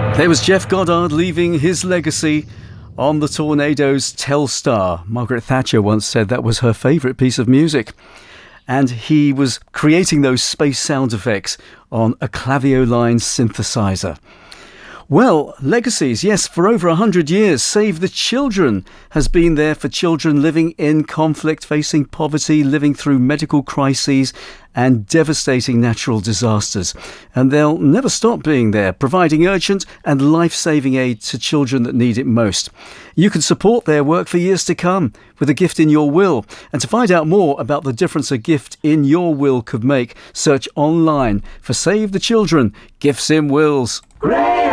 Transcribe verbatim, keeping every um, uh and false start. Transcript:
There was Jeff Goddard leaving his legacy on the Tornadoes' Telstar. Margaret Thatcher once said that was her favourite piece of music. And he was creating those space sound effects on a Clavioline synthesizer. Well, legacies, yes, for over one hundred years, Save the Children has been there for children living in conflict, facing poverty, living through medical crises and devastating natural disasters. And they'll never stop being there, providing urgent and life-saving aid to children that need it most. You can support their work for years to come with a gift in your will. And to find out more about the difference a gift in your will could make, search online for Save the Children Gifts in Wills.